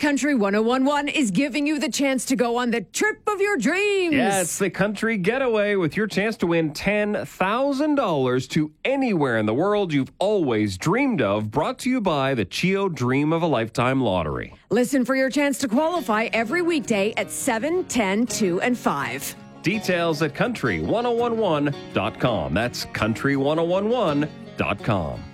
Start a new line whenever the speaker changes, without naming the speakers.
Country 1011 is giving you the chance to go on the trip of your dreams.
Yeah, it's the country getaway with your chance to win $10,000 to anywhere in the world you've always dreamed of, brought to you by the Chio Dream of a Lifetime Lottery.
Listen for your chance to qualify every weekday at 7, 10, 2, and 5.
Details at country1011.com. That's country1011.com.